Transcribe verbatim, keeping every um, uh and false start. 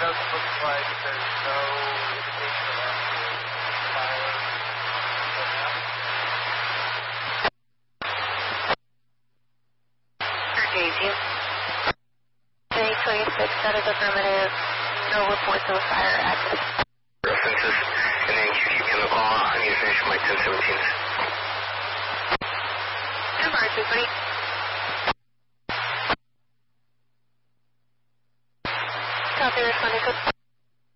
doesn't look like there's no indication of actual fire right now. Engaging. J twenty-six, that is affirmative. No reports of fire active. References, and then you keep in the call. I need to finish my ten seventeens. Two bars, two twenty. Copy, responding code.